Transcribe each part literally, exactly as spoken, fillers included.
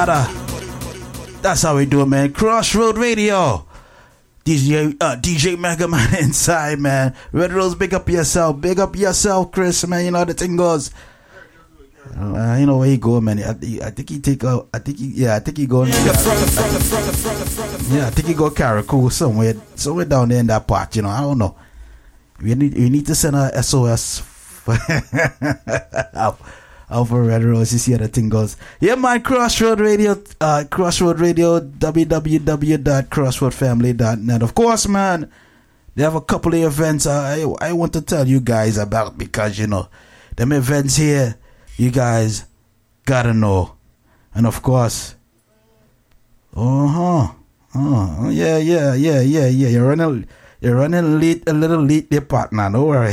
Nevada. That's how we do it, man. Crossroad Radio. D J uh, D J Mega Man inside, man. Red Rose, big up yourself. Big up yourself, Chris, man. You know how the thing goes. Uh, you know where he go, man. I, I think he take out. I think he, yeah, I think he go. Yeah, I think he go Carriacou somewhere, somewhere down there in that part. You know, I don't know. We need, we need to send a S O S out, out for Red Rose. You see how the thing goes. Yeah, man. Crossroad Radio, uh, Crossroad Radio, w w w dot crossroad family dot net. Of course, man. They have a couple of events I I want to tell you guys about because you know them events here. You guys gotta know. And of course, uh-huh. Uh, yeah, yeah, yeah, yeah, yeah. You're running you're running late a little late there, partner. Don't worry.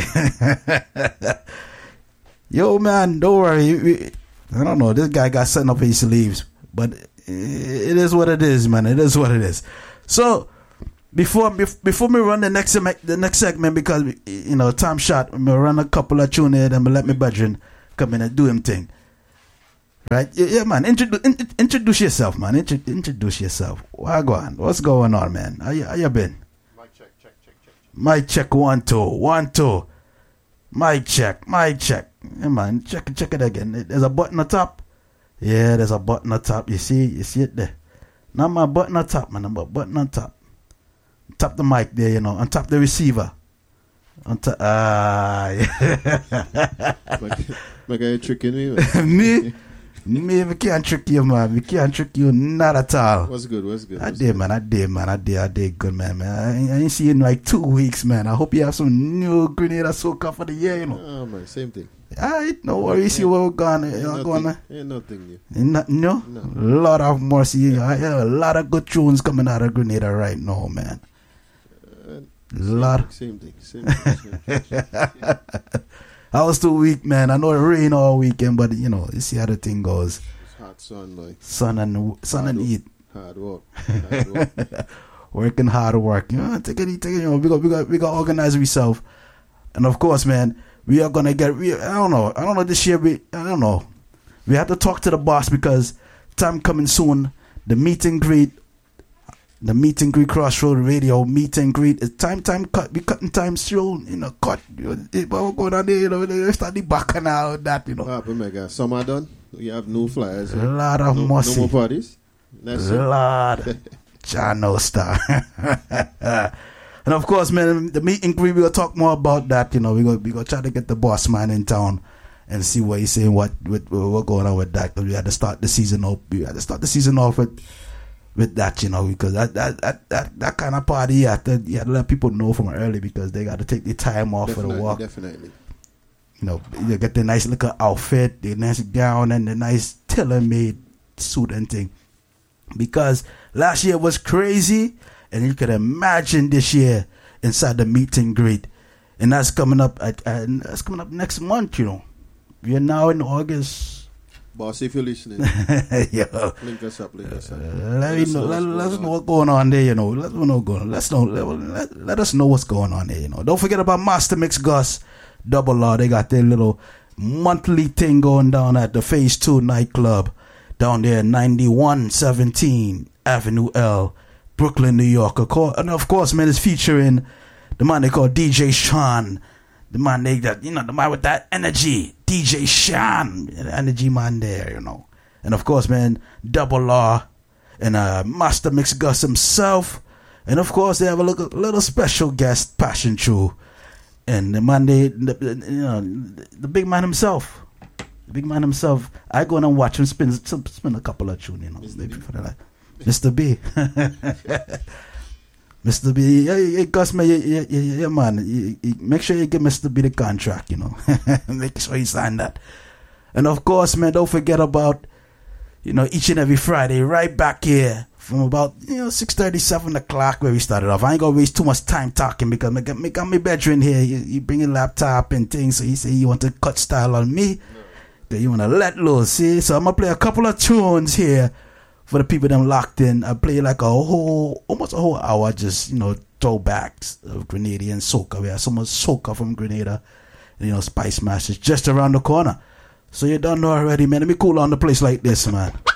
Yo man, don't worry. We, I don't know, this guy got something up his sleeves. But it is what it is, man. It is what it is. So before before me run the next the next segment, because you know, time shot, me run a couple of tune here and me let me budget come in and do him thing. Right? Yeah, yeah man. Introdu- in- introduce yourself, man. Intro- introduce yourself. What going? What's going on, man? How you, how you been? Mic check, check, check, check. Mic check, one, two. One, two. Mic check, mic check. Yeah, man. Check it, check it again. There's a button on top. Yeah, there's a button on top. You see? You see it there? Not my button on top, man. But button on top. Tap the mic there, you know. On top the receiver. On top. Ah, yeah. My guy tricking me. me? Me, we can't trick you, man. We can't trick you, not at all. What's good? What's good? I What's did, good? man. I did, man. I did. I did good, man. Man, I, I ain't see you in like two weeks, man. I hope you have some new Grenada soca for the year, you know. Oh, man. Same thing. Alright, no worries. See where we're going. Ain't You're nothing, going, man. ain't nothing new. Ain't nothing new? No. Lord have mercy. I hear a lot of good tunes coming out of Grenada right now, man. Uh, lot. Same thing. Same thing. Same thing. I was too weak, man. I know it rained all weekend, but you know, you see how the thing goes. It's hot sun, like. Sun and sun hard and work. eat. Hard work. Hard work. Working hard work. You know, take it, take it, you know, we got we got we got to organize ourselves. And of course, man, we are gonna get we I don't know. I don't know this year we I don't know. We have to talk to the boss because time coming soon. The meet and greet The meet and greet, Crossroad Radio meet and greet. It's time, time cut. We cutting time soon, you know. Cut. What going on there? You know, they start the bacchanal that, you know. What happened, my guy? Summer done. We have no flyers. A lot of no, mercy. no more parties. That's A lot. Chano star. And of course, man, the meet and greet. We gonna talk more about that. You know, we gonna we gonna try to get the boss man in town and see what he's saying. What what what going on with that? Because we had to start the season off. We had to start the season off with. With that, you know, because that that that that, that kind of party, you have, to, you have to let people know from early because they got to take the time off definitely, for the walk. Definitely. You know, you get the nice little outfit, the nice gown, and the nice tailor-made suit and thing. Because last year was crazy, and you can imagine this year inside the meet and greet, and that's coming up. At, and that's coming up next month. You know, we are now in August. Boss, if you're listening, Yo. link us up, link us up. Uh, let, let, know, let, let us know what's going on there, you know. Let us know what's going on. Let's know, let, let, let us know what's going on there, you know. Don't forget about Master Mix Gus, Double R. They got their little monthly thing going down at the Phase two nightclub down there, ninety-one seventeen Avenue L, Brooklyn, New York. And of course, man, it's featuring the man they call D J Sean. The man they got, you know, the man with that energy. D J Sean, energy man there, you know. And of course, man, Double R and uh, Master Mix Gus himself. And of course, they have a little, little special guest, Passion True. And the man, they, the, you know, the big man himself. The big man himself. I go in and watch him spin, spin a couple of tunes, you know. Maybe for the like. Mister B. Mister B, yeah, yeah, Gus, man, yeah, yeah, yeah, yeah man. You, you, make sure you give Mister B the contract, you know. Make sure he sign that. And of course, man, don't forget about, you know, each and every Friday, right back here from about, you know, six thirty, seven o'clock where we started off. I ain't gonna waste too much time talking because I got, I got my bedroom here. You, you bring your laptop and things, so you say you want to cut style on me. That you want to let loose, see? So I'm gonna play a couple of tunes here. For the people that locked in, I play like a whole, almost a whole hour, just, you know, throwbacks of Grenadian soca. We have so much soca from Grenada, you know, Spice Masters just around the corner. So you don't know already, man. Let me cool on the place like this, man.